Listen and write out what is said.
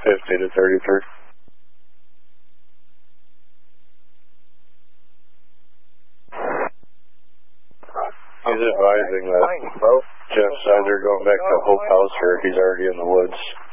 50 to 33. He's advising that Jeff Sizer going back to Hope House, or he's already in the woods.